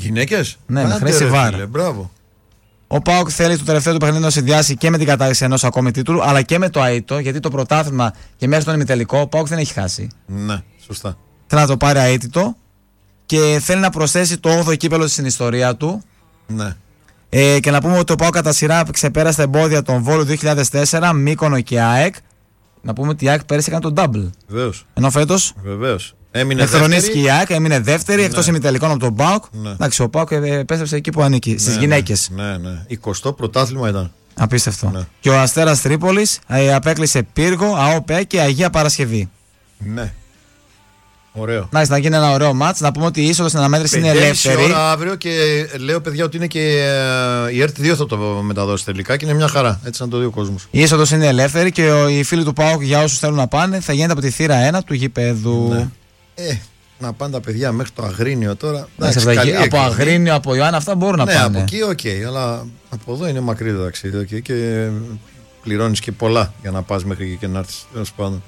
Γυναίκες? Ναι, με χρέση βάρ. Μπράβο. Ο ΠΑΟΚ θέλει το τελευταίο του παιχνίδι να συνδυάσει και με την κατάκτηση ενός ακόμη τίτλου, αλλά και με το ΑΕΤΟ, γιατί το πρωτάθλημα και μέχρι τον ημιτελικό ο ΠΑΟΚ δεν έχει χάσει. Ναι, σωστά. Θέλει να το πάρει αίτητο και θέλει να προσθέσει το 8ο κύπελο στην ιστορία του. Ναι. Και να πούμε ότι ο ΠΑΟΚ κατά σειρά ξεπέρασε τα εμπόδια των Βόλου 2004, Μύκονο και ΑΕΚ. Να πούμε ότι η ΑΕΚ πέρυσι έκανε τον double. Βεβαίως. Ενώ φέτος εχθρονίστηκε η ΑΕΚ, έμεινε δεύτερη, εκτός ημιτελικών από τον ΠΑΟΚ. Ναι. Εντάξει, ο ΠΑΟΚ επέστρεψε εκεί που ανήκει, στις γυναίκες. Ναι. 20ο πρωτάθλημα ήταν. Απίστευτο. Ναι. Και ο Αστέρας Τρίπολης απέκλεισε Πύργο, ΑΟΠΕ και Αγία Παρασκευή. Ναι. Ωραίο. Να γίνει ένα ωραίο μάτς. Να πούμε ότι η είσοδος στην αναμέτρηση είναι ελεύθερη. Είναι αύριο και λέω παιδιά ότι είναι και η ΕΡΤ2 θα το μεταδώσει τελικά και είναι μια χαρά. Έτσι να το δει ο κόσμος. Η είσοδος είναι ελεύθερη και οι φίλοι του ΠΑΟΚ, για όσους θέλουν να πάνε, θα γίνεται από τη θύρα 1 του γηπέδου. Ναι. Να πάνε τα παιδιά μέχρι το Αγρίνιο τώρα. Από Αγρίνιο, από Ιωάννα, αυτά μπορούν να πάνε. Ναι, από εκεί, οκ. Αλλά από εδώ είναι μακρύ το ταξίδι και πληρώνεις και πολλά για να πας μέχρι εκεί και να έρθεις. Τέλος πάντων.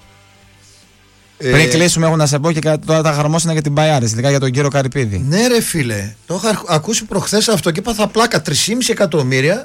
Πριν κλείσουμε, έχω να σε πω και τώρα τα χαρμόσυνα για την Μπαϊάρης, ειδικά για τον κύριο Καρυπίδη. Ναι, ρε φίλε, το είχα ακούσει προχθές αυτό και έπαθα πλάκα. 3,5 εκατομμύρια.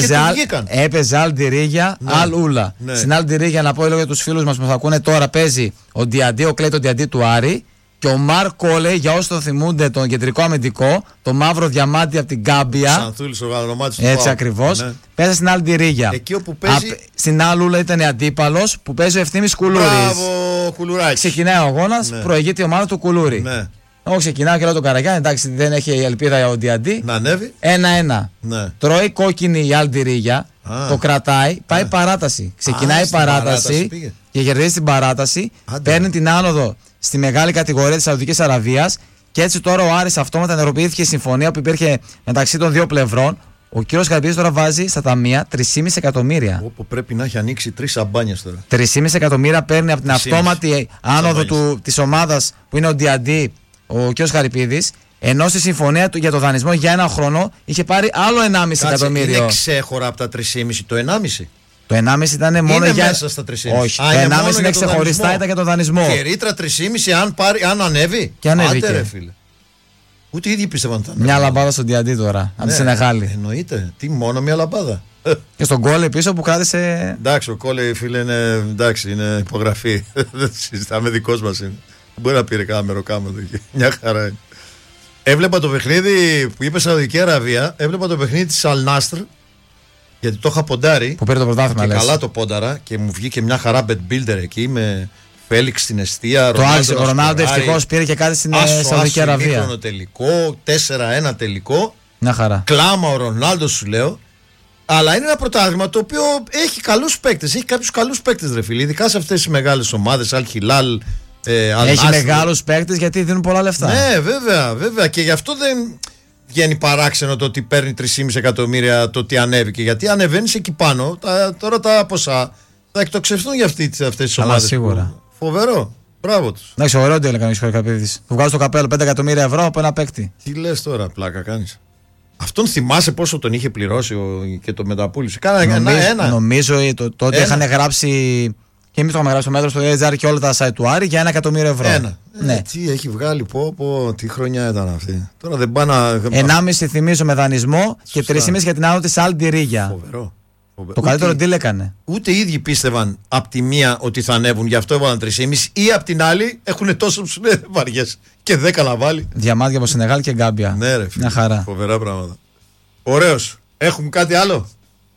Έπαιζε Αλντιρίγια, Αλ-Ούλα. Ναι. Στην Αλντιρίγια, να πω λίγο για τους φίλους μας που μας ακούνε τώρα, παίζει ο Ντιαντί, ο Κλέιτον Ντιαντί του Άρη. Και ο Μαρ Κόλε, για όσοι το θυμούνται, τον κεντρικό αμυντικό, το μαύρο διαμάντι από την Γκάμπια. Ξανθούλης ο γαλανομάτης του Έτσι ακριβώς. Ναι. Παίζει στην Αλντιρίγια. Εκεί όπου παίζει. Στην Αλούλα ήταν αντίπαλος που παίζει ο Ευθύμης Κουλούρης. Μπράβο, Κουλουράκης. Ξεκινάει ο αγώνας, ναι. Προηγείται η ομάδα του Κουλούρη. Ναι. Εγώ ξεκινάω και λέω τον Καραγιάννη, εντάξει, δεν έχει ελπίδα ο Ντιαντί. Να ανέβει. 1-1. Ναι. Τρώει κόκκινη η Αλντιρίγια. Το κρατάει, πάει παράταση. Ξεκινάει παράταση και κερδίζει την παράταση. Παίρνει την άνοδο στη μεγάλη κατηγορία της Σαουδικής Αραβίας και έτσι τώρα ο Άρης αυτόματα ενεργοποιήθηκε η συμφωνία που υπήρχε μεταξύ των δύο πλευρών. Ο κύριος Καρυπίδης τώρα βάζει στα ταμεία 3,5 εκατομμύρια. Όπου πρέπει να έχει ανοίξει 3 σαμπάνιες τώρα. 3,5 εκατομμύρια παίρνει από την αυτόματη άνοδο της ομάδας που είναι ο Ντιαντί, ο κύριος Καρυπίδης. Ενώ στη συμφωνία του για το δανεισμό για ένα χρόνο είχε πάρει άλλο 1,5 εκατομμύριο. Είναι ξέχωρα από τα 3,5 το 1,5. Το 1,5 ήταν μόνο για. Μέσα στα 3,5. Όχι. Το 1,5 είναι ξεχωριστά, ήταν για το δανεισμό. Και ρήτρα 3,5 αν ανέβει. Και ανέβηκε. Άντε, ρε, φίλε. Ούτε οι ίδιοι πίστευαν ότι θα ανέβει. Μια λαμπάδα στον Ντιαντί τώρα, από τη Σενεγάλη. Εννοείται. Τι μόνο μια λαμπάδα. Και στον Κόλε πίσω που κράτησε. Εντάξει, ο Κόλε, φίλε, είναι υπογραφή. Δεν συζητάμε, δικός μας είναι. Μπορεί να πήρε κάνα μεροκάματο εκεί. Μια χαρά είναι. Έβλεπα το παιχνίδι που είπε Σαουδική Αραβία, έβλεπα το παιχνίδι της Αλ Νάστρ, γιατί το είχα ποντάρει. Που πήρε το πρωτάθλημα, και καλά το πόνταρα και μου βγήκε μια χαρά bet builder εκεί με Φέλιξ στην εστία. Το άξιο, ο Ρονάλντο ευτυχώς πήρε και κάτι στην Σαουδική Αραβία. Άσο τελικό, 4-1 τελικό. Μια χαρά. Κλάμα ο Ρονάλντο, σου λέω. Αλλά είναι ένα πρωτάθλημα το οποίο έχει καλούς παίκτες, έχει κάποιους καλούς παίκτες, ρε φίλοι. Ειδικά σε αυτές τις μεγάλες ομάδες, Αλ Χιλάλ. Έχει μεγάλους παίκτες γιατί δίνουν πολλά λεφτά. Ναι, βέβαια. Και γι' αυτό δεν βγαίνει παράξενο το ότι παίρνει 3,5 εκατομμύρια το ότι ανέβηκε. Γιατί ανεβαίνει εκεί πάνω, τώρα τα ποσά θα εκτοξευτούν για αυτές τις ομάδες. Σίγουρα. Φοβερό. Μπράβο τους. Εντάξει, ωραίο τι έλεγαν οι Καρυπίδης. Του βγάζω το καπέλο 5 εκατομμύρια ευρώ από ένα παίκτη. Τι λες τώρα, πλάκα κάνεις. Αυτόν θυμάσαι πόσο τον είχε πληρώσει και το μεταπούλησε. Ένα. Νομίζω τότε είχαν γράψει. Και εμείς το είχαμε γράψει στο μέτρο στο EGR και όλα τα site του Άρη για 1 εκατομμύριο ευρώ. Ναι. Τι έχει βγάλει, τι χρονιά ήταν αυτή. Τώρα δεν πάνε να. 1,5 θυμίζω με δανεισμό και 3,5 για την άνω της Αλντιρίγια. Φοβερό. Το καλύτερο deal έκανε. Ούτε οι ίδιοι πίστευαν από τη μία ότι θα ανέβουν, γι' αυτό έβαλαν 3,5 ή από την άλλη έχουν τόσο ψηλές βαριές. Και 10 να βάλει. Διαμάντια από Σενεγάλη και Γκάμπια. Ναι, ρε φίλε. Μια χαρά. Φοβερά πράγματα. Ωραίος. Έχουμε κάτι άλλο.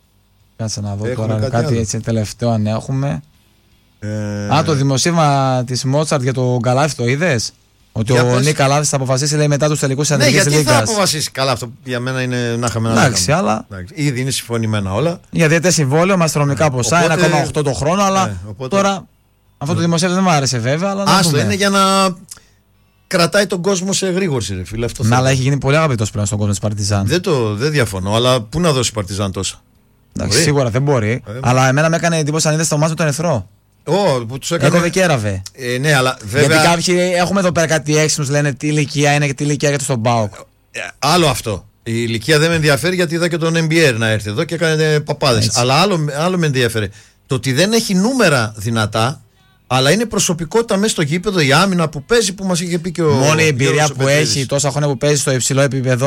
Κάτσε να δω τώρα κάτι έτσι τελευταίο αν έχουμε. Το δημοσίευμα της Μότσαρτ για το Γκαλάθι το είδες? Ότι ο Νίκ Καλάθης θα αποφασίσει, λέει, μετά τους τελικούς της Ανατολικής Λίγκας. Ναι, γιατί θα αποφασίσει? Καλά, αυτό για μένα είναι να είχαμε ένα. Εντάξει, αλλά. Ήδη είναι συμφωνημένα όλα. Για διαιτές συμβόλαιο με αστρονομικά ποσά, 1,8 το χρόνο, αλλά τώρα αυτό το δημοσίευμα δεν μου άρεσε βέβαια. Άστο, είναι για να κρατάει τον κόσμο σε γρήγορση, ρε φίλε. Ναι, αλλά έχει γίνει πολύ αγαπητός πλέον στον κόσμο της Παρτιζάν. Δεν διαφωνώ, αλλά πού να δώσει Παρτιζάν τόσα? Εντάξει, σίγουρα δεν μπορεί. Αλλά εμένα με έκανε εντύπωση αν είδες το μάτι με τον Ερυθρό. Που τους έκανε. Έκοβε και έραβε. Ναι, αλλά βέβαια. Γιατί κάποιοι έχουμε εδώ πέρα κάτι έξυπνους λένε τι ηλικία είναι και τι ηλικία γιατί στον ΠΑΟΚ. Άλλο αυτό. Η ηλικία δεν με ενδιαφέρει γιατί είδα και τον NBA να έρθει εδώ και έκανε παπάδες. Αλλά άλλο με ενδιαφέρει. Το ότι δεν έχει νούμερα δυνατά, αλλά είναι προσωπικότητα μέσα στο γήπεδο, η άμυνα που παίζει που μας είχε πει και ο. Μόνη η εμπειρία που έχει, τόσα χρόνια που παίζει στο υψηλό επίπεδο.